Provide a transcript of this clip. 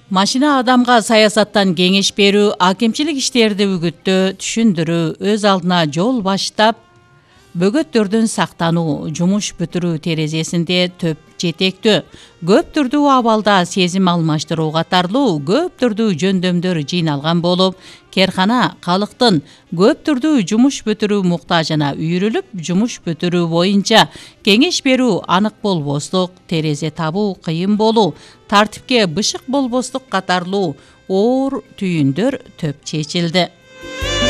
Машина адамга саясаттан кеңеш берүү, акимчилик иштерди үгүттөө, түшүндүрүү, өз алдына жол баштап, бөгөттөрдөн сактануу, жумуш бүтүрүү терезесинде төп жетектөө, көп түрдүү абалда сезим алмаштыруу катарлуу көп түрдүү жөндөмдөр жыйналган болуп, керкана калктын көп түрдүү жумуш бүтүрүү муктажына үйрүлүп, жумуш бүтүрүү боюнча кеңеш берүү анык болбостук, терезе табуу кыйын болуу, тартипке бышык болбостук катарлуу оор түйүндөр төп чечилди.